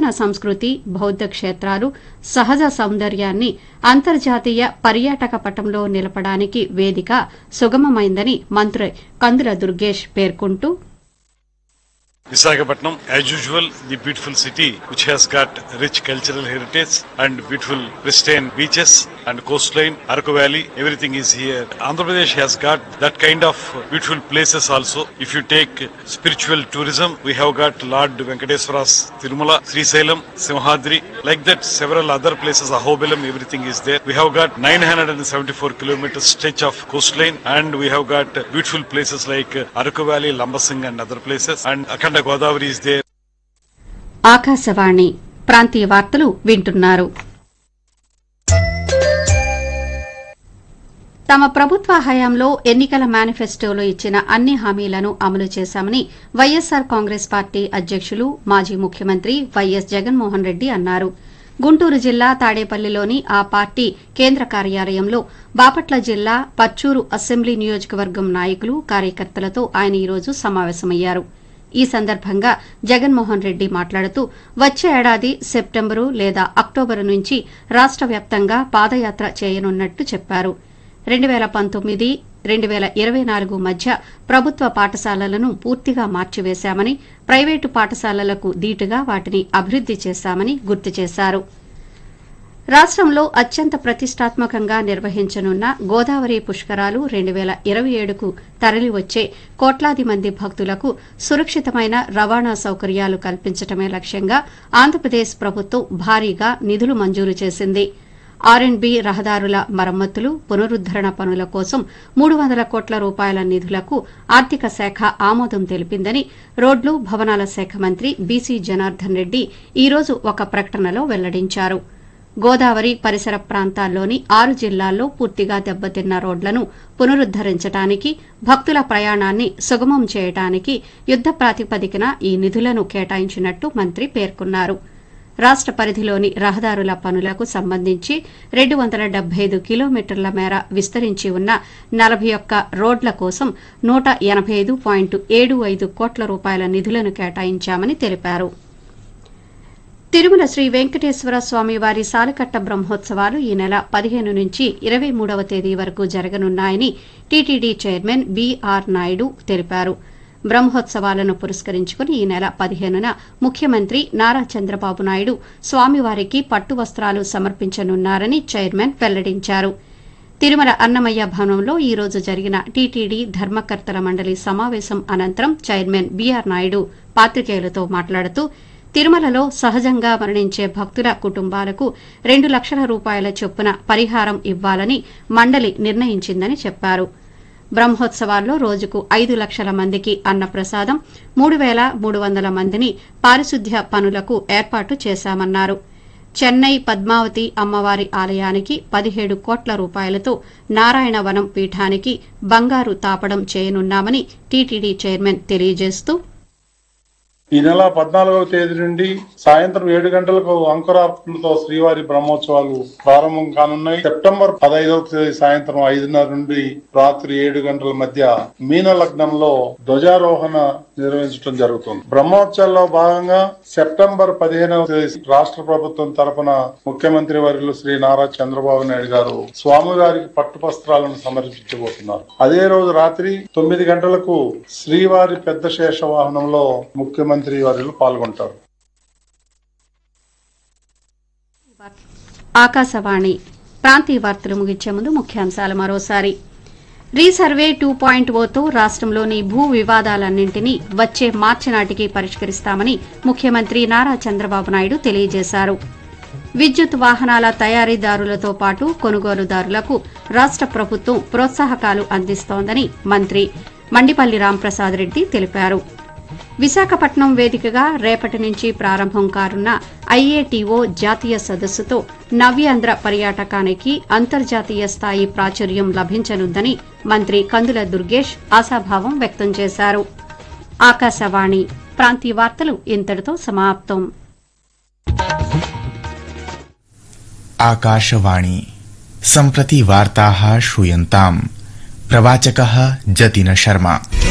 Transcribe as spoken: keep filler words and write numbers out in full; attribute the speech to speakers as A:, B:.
A: సంస్కృతి, బౌద్ధ క్షేత్రాలు, సహజ సౌందర్యాన్ని అంతర్జాతీయ పర్యాటక పటంలో నిలపడానికి వేదిక సుగమమైందని మంత్రి కందుల దుర్గేష్ పేర్కొంటూ,
B: Visakhapatnam, as usual, the beautiful city which has got rich cultural heritage and beautiful pristine beaches and coastline, Araku Valley, everything is here. Andhra Pradesh has got that kind of beautiful places also. If you take spiritual tourism, we have got Lord Venkateswara's Tirumala, Srisailam, Simhadri, like that several other places, Ahobilam, everything is there. We have got nine hundred seventy-four kilometers stretch of coastline and we have got beautiful places like Araku Valley, Lambasing and other places and Akhanda Godavari is there.
A: Akashvani ప్రాంతీయ వార్తలు వింటున్నారు. తమ ప్రభుత్వ హయాంలో ఎన్నికల మేనిఫెస్టోలో ఇచ్చిన అన్ని హామీలను అమలు చేశామని వైఎస్సార్ కాంగ్రెస్ పార్టీ అధ్యకులు మాజీ ముఖ్యమంత్రి వైఎస్ జగన్మోహన్ రెడ్డి అన్నారు. గుంటూరు జిల్లా తాడేపల్లిలోని ఆ పార్టీ కేంద్ర కార్యాలయంలో బాపట్ల జిల్లా పచ్చూరు అసెంబ్లీ నియోజకవర్గం నాయకులు, కార్యకర్తలతో ఆయన ఈరోజు సమావేశమయ్యారు. ఈ సందర్భంగా జగన్మోహన్ రెడ్డి మాట్లాడుతూ వచ్చే ఏడాది సెప్టెంబరు లేదా అక్టోబరు నుంచి రాష్ట వ్యాప్తంగా పాదయాత్ర చేయనున్నట్టు చెప్పారు. రెండు పేల పంతొమ్మిది రెండు పేల ఇరవై నాలుగు మధ్య ప్రభుత్వ పాఠశాలలను పూర్తిగా మార్చివేశామని, ప్రైవేటు పాఠశాలలకు దీటుగా వాటిని అభివృద్ది చేశామని గుర్తు చేశారు. రాష్టంలో అత్యంత ప్రతిష్టాత్మకంగా నిర్వహించనున్న గోదావరి పుష్కరాలు రెండు పేల ఇరవై ఏడుకు తరలివచ్చే కోట్లాది మంది భక్తులకు సురక్షితమైన రవాణా సౌకర్యాలు కల్పించడమే లక్ష్యంగా ఆంధ్రప్రదేశ్ ప్రభుత్వం భారీగా నిధులు మంజూరు చేసింది. ఆర్ అండ్ బి రహదారుల మరమ్మతులు, పునరుద్దరణ పనుల కోసం మూడు వందల కోట్ల రూపాయల నిధులకు ఆర్థిక శాఖ ఆమోదం తెలిపిందని రోడ్లు, భవనాల శాఖ మంత్రి బీసీ జనార్దన్ రెడ్డి ఈరోజు ఒక ప్రకటనలో వెల్లడించారు. గోదావరి పరిసర ప్రాంతాల్లోని ఆరు జిల్లాల్లో పూర్తిగా దెబ్బతిన్న రోడ్లను పునరుద్దరించడానికి, భక్తుల ప్రయాణాన్ని సుగమం చేయడానికి యుద్ద ప్రాతిపదికన ఈ నిధులను కేటాయించినట్టు మంత్రి పేర్కొన్నారు. రాష్ట పరిధిలోని రహదారుల పనులకు సంబంధించి రెండు వందల డెబ్బై ఐదు కిలోమీటర్ల మేర విస్తరించి ఉన్న నలభై ఒక్క రోడ్ల కోసం నూట ఎనబై ఐదు పాయింట్ ఏడు ఐదు కోట్ల రూపాయల నిధులను కేటాయించామని తెలిపారు. తిరుమల శ్రీ వెంకటేశ్వర స్వామివారి సాలకట్ట బ్రహ్మోత్సవాలు ఈ నెల పదిహేను నుంచి ఇరవై మూడవ తేదీ వరకు జరగనున్నాయని టీటీడీ చైర్మన్ బీఆర్ నాయుడు తెలిపారు. బ్రహ్మోత్సవాలను పురస్కరించుకుని ఈ నెల పదిహేనున ముఖ్యమంత్రి నారా చంద్రబాబు నాయుడు స్వామివారికి పట్టు వస్త్రాలు సమర్పించనున్నారని చైర్మన్ వెల్లడించారు. తిరుమల అన్నమయ్య భవనంలో ఈ రోజు జరిగిన టీటీడీ ధర్మకర్తల మండలి సమావేశం అనంతరం చైర్మన్ బీఆర్ నాయుడు పాత్రికేయులతో మాట్లాడుతూ, తిరుమలలో సహజంగా మరణించే భక్తుల కుటుంబాలకు రెండు లక్షల రూపాయల చొప్పున పరిహారం ఇవ్వాలని మండలి నిర్ణయించిందని చెప్పారు. బ్రహ్మోత్సవాల్లో రోజుకు ఐదు లక్షల మందికి అన్నప్రసాదం, మూడు పేల మూడు వందల మందిని పారిశుద్ధ్య పనులకు ఏర్పాటు చేశామన్నారు. చెన్నై పద్మావతి అమ్మవారి ఆలయానికి పదిహేడు కోట్ల రూపాయలతో నారాయణవనం పీఠానికి బంగారు తాపడం చేయనున్నామని టీటీడీ చైర్మన్ తెలియజేస్తూ,
C: ఈ నెల పద్నాలుగవ తేదీ నుండి సాయంత్రం ఏడు గంటలకు అంకురార్పణతో శ్రీవారి బ్రహ్మోత్సవాలు ప్రారంభం కానున్నాయి. సెప్టెంబర్ పదహైదవ తేదీ సాయంత్రం ఐదున్నర నుండి రాత్రి ఏడు గంటల మధ్య మీన లగ్నంలో ధ్వజారోహణ నిర్వహించడం జరుగుతుంది. బ్రహ్మోత్సవాల్లో భాగంగా సెప్టెంబర్ పదిహేనవ తేదీ రాష్ట్ర ప్రభుత్వం తరపున ముఖ్యమంత్రి వర్యులు శ్రీ నారా చంద్రబాబు నాయుడు గారు స్వామివారికి పట్టు వస్త్రాలను సమర్పించబోతున్నారు. అదే రోజు రాత్రి తొమ్మిది గంటలకు శ్రీవారి పెద్ద శేష వాహనంలో ముఖ్యమంత్రి మంత్రి పాల్గొంటారు.
A: ఆకాశవాణి ప్రాంతీయ వార్తలు ముగించే ముందు ముఖ్యాంశాలు మరోసారి. రీసర్వే టూ పాయింట్ ఓతో రాష్టంలోని భూ వివాదాలన్నింటినీ వచ్చే మార్చి నాటికి పరిష్కరిస్తామని ముఖ్యమంత్రి నారా చంద్రబాబు నాయుడు తెలియజేశారు. విద్యుత్ వాహనాల తయారీదారులతో పాటు కొనుగోలుదారులకు రాష్ట ప్రభుత్వం ప్రోత్సాహకాలు అందిస్తోందని మంత్రి మండిపల్లి రాంప్రసాద్ రెడ్డి తెలిపారు. విశాఖపట్నం వేదికగా రేపటి నుంచి ప్రారంభం కానున్న ఐఏటీఓ జాతీయ సదస్సుతో నవ్యాంధ్ర పర్యాటకానికి అంతర్జాతీయ స్థాయి ప్రాచుర్యం లభించనుందని మంత్రి కందుల దుర్గేష్ ఆశాభావం వ్యక్తం చేశారు. ఆకాశవాణి ప్రాంతీయ వార్తలు ఇంతటితో సమాప్తం.
D: आकाशवाणी सम्प्रति वार्ताः श्रूयन्ताम्. प्रवाचकः जतिन शर्मा.